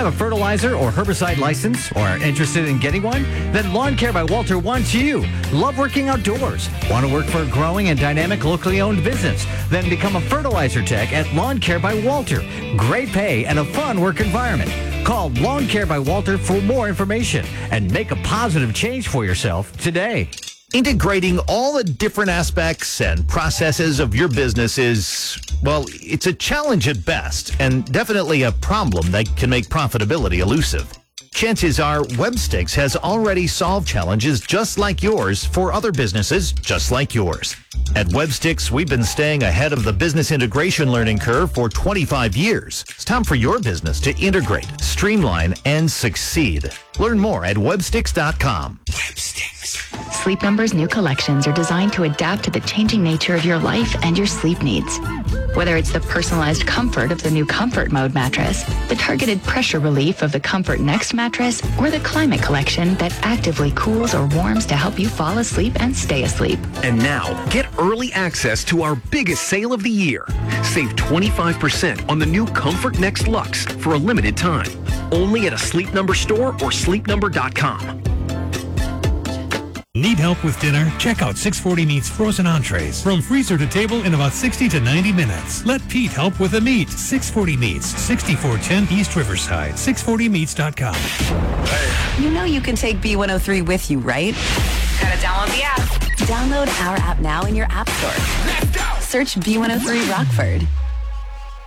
have a fertilizer or herbicide license or are interested in getting one? Then Lawn Care by Walter wants you. Love working outdoors? Want to work for a growing and dynamic locally owned business? Then become a fertilizer tech at Lawn Care by Walter. Great pay and a fun work environment. Call Lawn Care by Walter for more information and make a positive change for yourself today. Integrating all the different aspects and processes of your business is, well, it's a challenge at best and definitely a problem that can make profitability elusive. Chances are Webstix has already solved challenges just like yours for other businesses just like yours. At Webstix, we've been staying ahead of the business integration learning curve for 25 years. It's time for your business to integrate, streamline, and succeed. Learn more at Webstix.com. Sleep Number's new collections are designed to adapt to the changing nature of your life and your sleep needs. Whether it's the personalized comfort of the new Comfort Mode mattress, the targeted pressure relief of the Comfort Next mattress, or the Climate Collection that actively cools or warms to help you fall asleep and stay asleep. And now, get early access to our biggest sale of the year. Save 25% on the new Comfort Next Luxe for a limited time. Only at a Sleep Number store or sleepnumber.com. Need help with dinner? Check out 640 Meats frozen entrees. From freezer to table in about 60 to 90 minutes. Let Pete help with the meat. 640 Meats, 6410 East Riverside. 640meats.com. You know you can take B103 with you, right? Gotta download the app. Download our app now in your app store. Let's go! Search B103 Rockford.